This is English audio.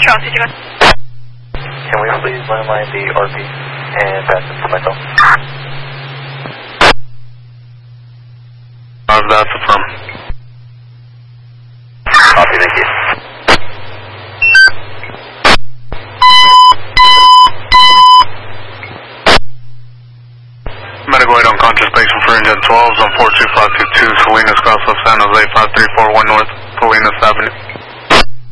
Charles, did you go? Can we please landline the RP and pass it to myself? That's affirm. Copy, thank you. Medical aid unconscious patient for engine 12s on 42522 Salinas Cross of San Jose 5341 North, Salinas Avenue.